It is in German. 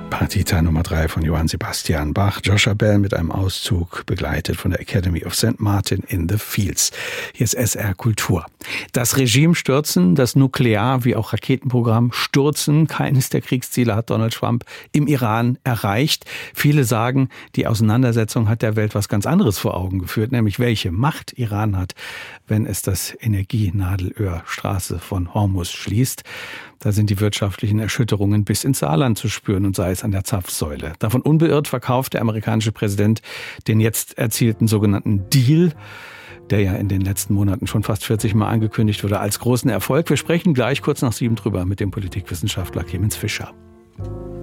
Partita Nummer 3 von Johann Sebastian Bach. Joshua Bell mit einem Auszug, begleitet von der Academy of St. Martin in the Fields. Hier ist SR Kultur. Das Regime stürzen, das Nuklear- wie auch Raketenprogramm stürzen. Keines der Kriegsziele hat Donald Trump im Iran erreicht. Viele sagen, die Auseinandersetzung hat der Welt was ganz anderes vor Augen geführt, nämlich welche Macht Iran hat, wenn es das Energienadelöhrstraße von Hormuz schließt. Da sind die wirtschaftlichen Erschütterungen bis ins Saarland zu spüren und sei es an der Zapfsäule. Davon unbeirrt verkauft der amerikanische Präsident den jetzt erzielten sogenannten Deal, der ja in den letzten Monaten schon fast 40 Mal angekündigt wurde, als großen Erfolg. Wir sprechen gleich kurz nach 7 drüber mit dem Politikwissenschaftler Clemens Fischer.